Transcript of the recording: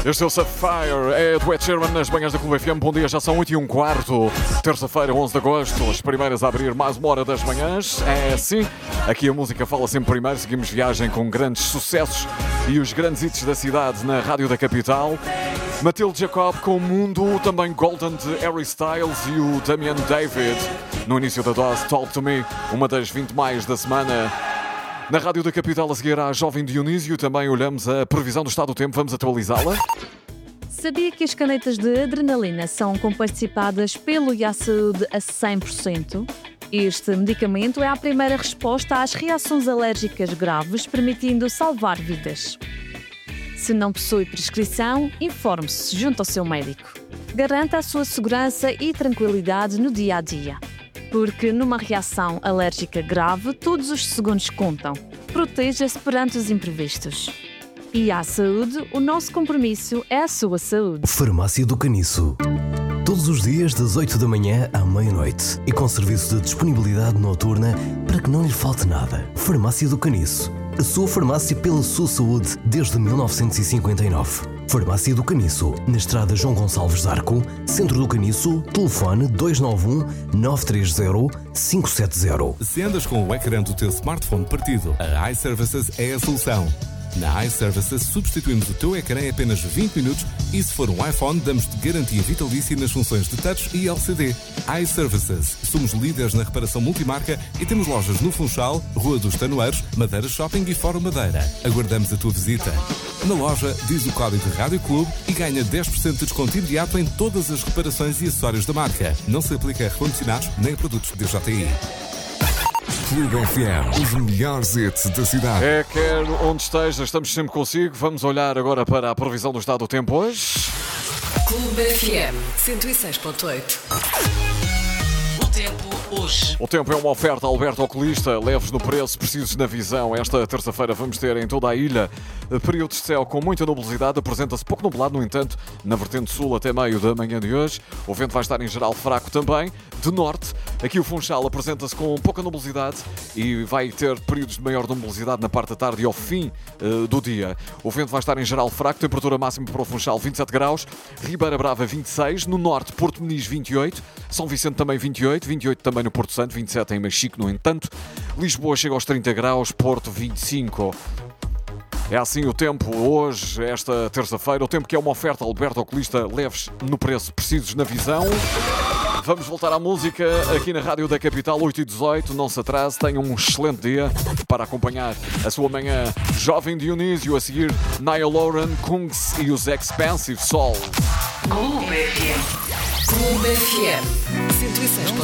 Este é o Sapphire, é do Ed Sheeran nas manhãs da Clube FM. Bom dia, já são 8h15, terça-feira, 11 de agosto, as primeiras a abrir mais uma hora das manhãs. É assim, aqui a música fala sempre primeiro, seguimos viagem com grandes sucessos e os grandes hits da cidade na Rádio da Capital. Matilde Jacob com o Mundo, também Golden de Harry Styles e o Damian David. No início da dose, Talk to Me, uma das 20 mais da semana. Na Rádio da Capital a seguir à Jovem Dionísio, também olhamos a previsão do estado do tempo, vamos atualizá-la. Sabia que as canetas de adrenalina são comparticipadas pelo IA Saúde a 100%? Este medicamento é a primeira resposta às reações alérgicas graves, permitindo salvar vidas. Se não possui prescrição, informe-se junto ao seu médico. Garanta a sua segurança e tranquilidade no dia-a-dia. Porque numa reação alérgica grave, todos os segundos contam. Proteja-se perante os imprevistos. E à saúde, o nosso compromisso é a sua saúde. Farmácia do Caniço. Todos os dias das 8 da manhã à meia-noite. E com serviço de disponibilidade noturna para que não lhe falte nada. Farmácia do Caniço. A sua farmácia pela sua saúde desde 1959. Farmácia do Caniço, na estrada João Gonçalves Zarco, Centro do Caniço, telefone 291-930-570. Se andas com o ecrã do teu smartphone partido, a iServices é a solução. Na iServices substituímos o teu ecrã em apenas 20 minutos e se for um iPhone damos-te garantia vitalícia nas funções de touch e LCD. iServices. Somos líderes na reparação multimarca e temos lojas no Funchal, Rua dos Tanoeiros, Madeira Shopping e Fórum Madeira. Aguardamos a tua visita. Na loja, diz o código de Rádio Clube e ganha 10% de desconto imediato em todas as reparações e acessórios da marca. Não se aplica a recondicionados nem a produtos DJI. Clube FM, os melhores hits da cidade. É, quer onde esteja, estamos sempre consigo. Vamos olhar agora para a previsão do estado do tempo hoje. Clube FM 106.8. O tempo hoje. O tempo é uma oferta Alberto Oculista, leves no preço, precisos na visão. Esta terça-feira vamos ter em toda a ilha períodos de céu com muita nubosidade, apresenta-se pouco nublado, no entanto, na vertente sul até meio da manhã de hoje. O vento vai estar em geral fraco também, de norte. Aqui o Funchal apresenta-se com pouca nubosidade e vai ter períodos de maior nubosidade na parte da tarde e ao fim do dia. O vento vai estar em geral fraco, temperatura máxima para o Funchal 27 graus, Ribeira Brava 26, no norte Porto Meniz 28, São Vicente também 28, 28 também no Porto Santo, 27 em Machico, no entanto. Lisboa chega aos 30 graus, Porto 25. É assim o tempo hoje, esta terça-feira. O tempo que é uma oferta Alberto Oculista, leves no preço, precisos na visão. Vamos voltar à música aqui na Rádio da Capital, 8h18. Não se atrase, tenham um excelente dia para acompanhar a sua manhã. Jovem Dionísio, a seguir Niall Lauren, Kungs e os Expensive Soul. Clube FM 106.8.